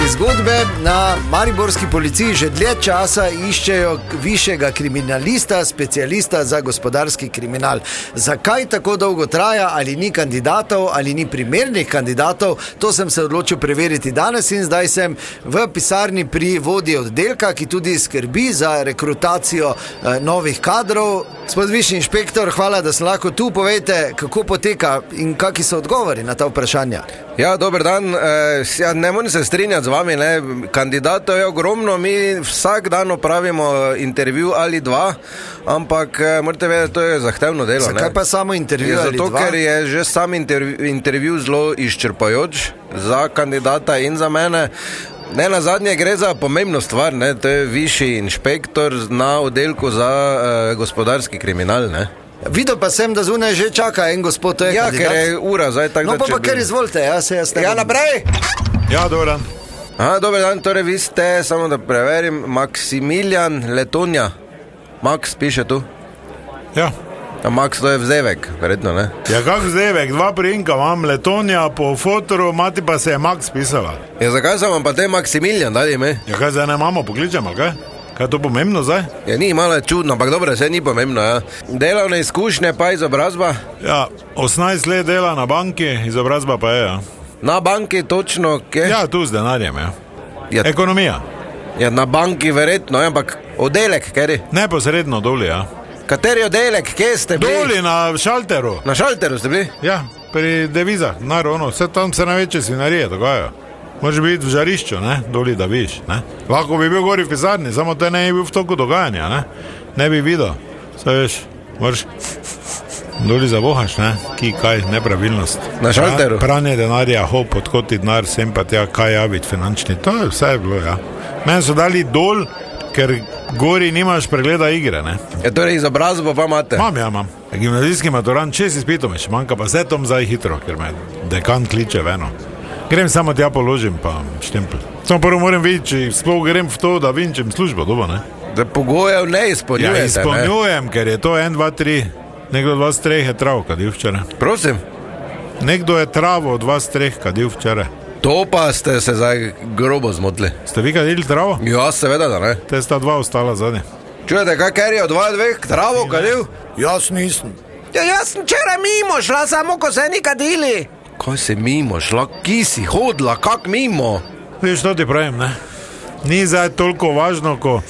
zgodbe. Na mariborski policiji že dlje časa iščejo višjega kriminalista, specialista za gospodarski kriminal. Zakaj tako dolgo traja, ali ni kandidatov, ali ni primernih kandidatov, to sem se odločil preveriti danes in zdaj sem v pisarni pri vodji oddelka, ki tudi skrbi za rekrutacijo novih kadrov. Gospod višji inšpektor, hvala, da sem lahko tu. Povejte, kako poteka in kakšni so odgovori na ta vprašanja. Ja, dober dan. Ne morem se strinjati z vami, ne. Kandidatov je ogromno, mi vsak dan opravimo intervju ali dva, ampak morate vedeti, to je zahtevno delo. Zakaj pa samo intervju ali dva? Zato, ker je že sam intervju zelo izčrpajoč za kandidata in za mene. Ne, na zadnje gre za pomembno stvar, ne. To je višji inšpektor na oddelku za gospodarski kriminal, ne. Videl pa sem, da zunaj že čaka en gospod, to je kandidat. Ker je ura zdaj tako, no, pa ker izvolite, jaz Ja, naprej! Ja, dober dan. Dober dan, torej vi ste, samo da preverim, Maksimilijan Letonja. Max piše tu. Ja. Max, to je vzevek, verjetno, ne? Ja, kak vzevek, dva priimka imam, Letonja po fotoru, mati pa se je Max pisala. Ja, zakaj sem vam pa te Maksimilijan dali ime? Ja, kaj zdaj ne mamo pokličemo, kaj? Kaj je to pomembno zdaj? Ja, ni malo čudno, ampak dobro, vse ni pomembno, ja. Delovne izkušnje pa izobrazba? Ja, 18 let dela na banki, izobrazba pa je, ja. Na banki točno, kje? Ja, tu z denarjem, ja. Ekonomija. Ja, na banki verjetno, ampak oddelek, kjer? Neposredno doli, ja. Kateri oddelek, kje ste bili? Doli na šalteru. Na šalteru ste bili? Ja, pri devizah, naravno, vse tam se največje svinarije dogajajo. Možeš biti v žarišču, ne, doli da viš, ne. Lahko bi bil gori v pisarni, samo te ne bi bil v toku dogajanja, ne. Ne bi videl, saj veš, moraš doli zavohaš, ne, ki kaj, nepravilnost. Na šalteru? Pranje denarja, hop, odkoti denar, sem pa tja, kaj javiti finančni, to je vse bilo, ja. Meni so dali dol, ker gori nimaš pregleda igre, ne. Ja, torej izobrazbo pa imate? Imam. Gimnazijski maturant, 6 izpitov me še manjka, pa vse tom zdaj hitro, ker me dekan kliče veno. Grem samo tja položim, pa štempel. Samo prvo moram videti, če sploh grem v to, da vinčem službo, dobo, ne? Da pogojev ne izpolnjujete, ja, izpolnjujem, ne? Ker je to 1, 2, 3. Nekdo od vas 3 je travo kadil včeraj. Prosim? Nekdo je travo od vas 3 kadil včeraj. To pa ste se zdaj grobo zmotili. Ste vi kadili travo? Ja, seveda, da ne. Te sta 2 ostala zadnje. Čujete, ker je od 2 travo kadil? Jaz nisem. Ja, jaz sem včeraj mimo šla, samo ko se ni kadili. Kaj se mimo šla? Ki si hodila? Kak mimo? Viš, to ti pravim, ne? Ni zdaj toliko važno, ko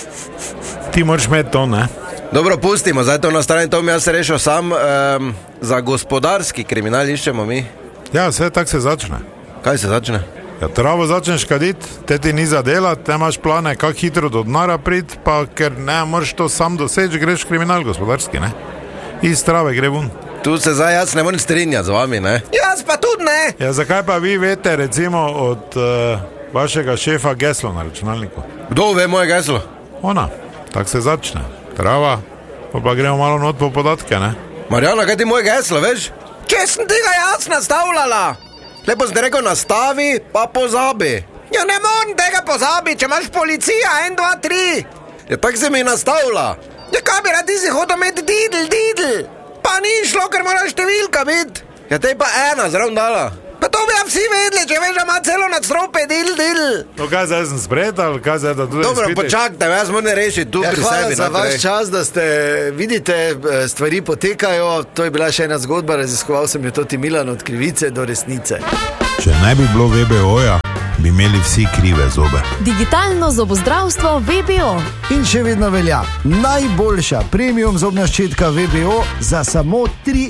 ti moraš imeti to, ne? Dobro, pustimo, zdaj to na strani, to mi jaz se rešil sam. Za gospodarski kriminal iščemo mi. Ja, vse tak se začne. Kaj se začne? Ja, travo začneš kaditi, te ti ni za delat, te imaš plane, kak hitro do denarja priti, pa ker ne moraš to sam doseči, greš kriminal gospodarski, ne? Iz trave gre vun. Tu se zdaj jaz ne morem strinjati z vami, ne? Jaz pa tudi ne! Ja, zakaj pa vi veste, recimo, od vašega šefa geslo na računalniku? Kdo ve moje geslo? Ona, tak se začne. Trava, pa gremo malo not po podatke, ne? Marjana, kaj ti moje geslo, veš? Če sem tega jaz nastavljala! Lepo sem te rekel, nastavi, pa pozabi. Ja, ne morem tega pozabi, če imaš policija, 1, 2, 3. Ja, tak se mi nastavlja. Ja, kaj bi rad ti si hodil imeti didl? Pa ni šlo, ker moraš številka biti. Ja, te pa 1 zraven dala. Pa to bi ja vsi vedeli, če veš, da ima celo nadstrope, didl. No, kaj zdaj sem spred, ali kaj zdaj da tudi Dobro, počakajte, jaz moram rešiti tu pri sebi. Hvala za vaš čas, da ste, vidite, stvari potekajo. To je bila še ena zgodba, raziskoval sem jo Toti Milan od krivice do resnice. Če ne bi bilo VBO-ja, bi imeli vsi krive zobe. Digitalno zobozdravstvo VBO. In še vedno velja najboljša premium zobna ščetka VBO za samo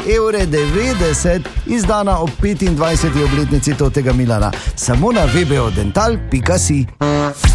3,90 €, izdana ob 25. obletnici Totega Milana. Samo na vbodental.si.